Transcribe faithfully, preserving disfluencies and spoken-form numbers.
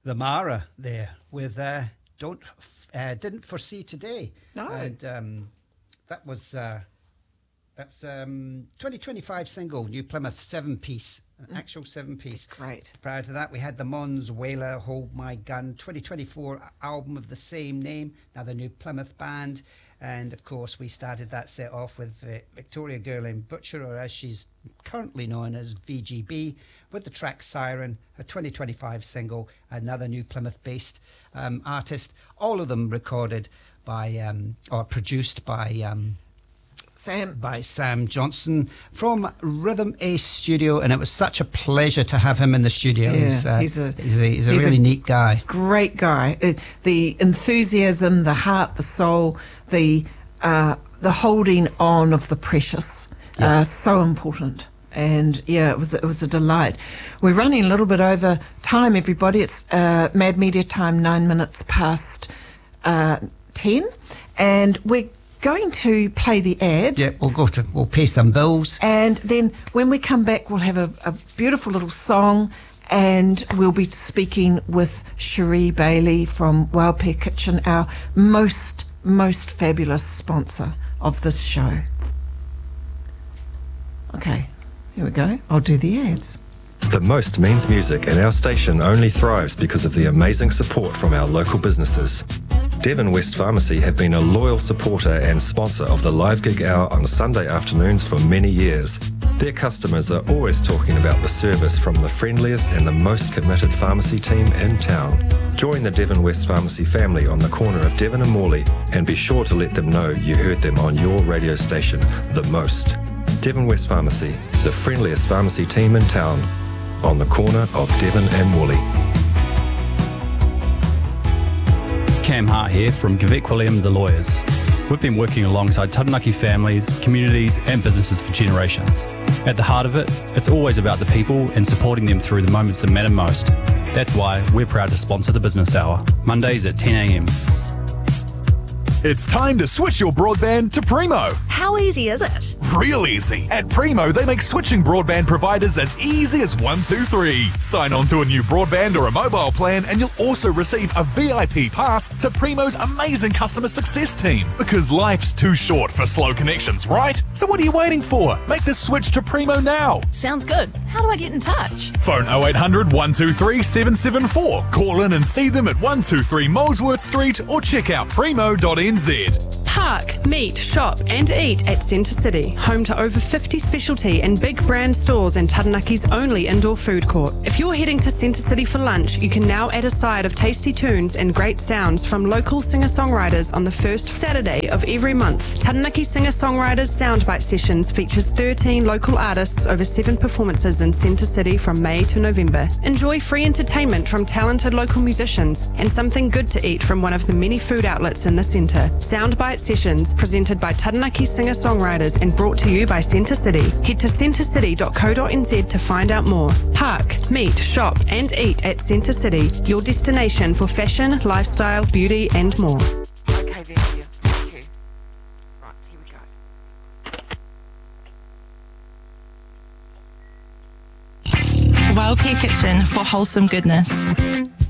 the Mara there with uh, Don't uh, Didn't Foresee Today. No. And um, that was uh, that's um, twenty twenty-five single, New Plymouth seven-piece, an mm. actual seven-piece. Great. Prior to that, we had the Mons, Whaler, Hold My Gun, twenty twenty-four album of the same name, another New Plymouth band. And, of course, we started that set off with uh, Victoria Gerlin Butcher, or as she's currently known as V G B, with the track Siren, a twenty twenty-five single, another New Plymouth-based um, artist. All of them recorded by, um, or produced by... Um, Sam. By Sam Johnson from Rhythm Ace Studio, and it was such a pleasure to have him in the studio. Yeah, he's, uh, he's a he's a, he's a he's really a neat guy. Great guy. Uh, the enthusiasm, the heart, the soul, the uh, the holding on of the precious, yeah. uh, so important. And yeah, it was it was a delight. We're running a little bit over time, everybody. It's uh, Mad Media time, nine minutes past uh, ten, and we're going to play the ads. Yeah, we'll go to we'll pay some bills, and then when we come back, we'll have a, a beautiful little song, and we'll be speaking with Cherie Bailey from Wild Pear Kitchen, our most most fabulous sponsor of this show. Okay, here we go. I'll do the ads. The most means music, and our station only thrives because of the amazing support from our local businesses. Devon West Pharmacy have been a loyal supporter and sponsor of the Live Gig Hour on Sunday afternoons for many years. Their customers are always talking about the service from the friendliest and the most committed pharmacy team in town. Join the Devon West Pharmacy family on the corner of Devon and Morley, and be sure to let them know you heard them on your radio station, The Most. Devon West Pharmacy, the friendliest pharmacy team in town, on the corner of Devon and Morley. Cam Hart here from Gavek William The Lawyers. We've been working alongside Taranaki families, communities and businesses for generations. At the heart of it, it's always about the people and supporting them through the moments that matter most. That's why we're proud to sponsor the Business Hour, Mondays at ten a m. It's time to switch your broadband to Primo. How easy is it? Real easy. At Primo, they make switching broadband providers as easy as one, two, three. Sign on to a new broadband or a mobile plan, and you'll also receive a V I P pass to Primo's amazing customer success team. Because life's too short for slow connections, right? So what are you waiting for? Make the switch to Primo now. Sounds good. How do I get in touch? Phone oh eight hundred, one two three, seven seven four. Call in and see them at one two three Molesworth Street, or check out primo dot n z. Park, meet, shop and eat at Centre City, home to over fifty specialty and big brand stores and Taranaki's only indoor food court. If you're heading to Centre City for lunch, you can now add a side of tasty tunes and great sounds from local singer-songwriters on the first Saturday of every month. Taranaki Singer-Songwriters Soundbite Sessions features thirteen local artists over seven performances in Centre City from May to November. Enjoy free entertainment from talented local musicians and something good to eat from one of the many food outlets in the centre. Soundbite Sessions, presented by Taranaki Singer-Songwriters and brought to you by Centre City. Head to centre city dot co dot n z to find out more. Park, meet, shop and eat at Centre City, your destination for fashion, lifestyle, beauty and more. Okay, there for you. Thank you. Right, here we go. Wild Pear Kitchen for wholesome goodness.